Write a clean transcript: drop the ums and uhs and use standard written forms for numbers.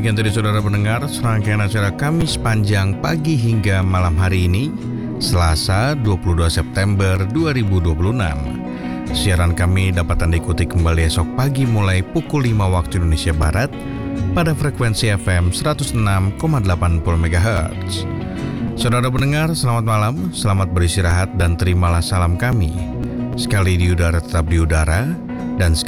Demikian tadi saudara pendengar, serangkaian acara kami sepanjang pagi hingga malam hari ini, Selasa 22 September 2026. Siaran kami dapat Anda ikuti kembali esok pagi mulai pukul 5 waktu Indonesia Barat pada frekuensi FM 106,80 MHz. Saudara pendengar, selamat malam, selamat beristirahat dan terimalah salam kami. Sekali di udara tetap di udara, dan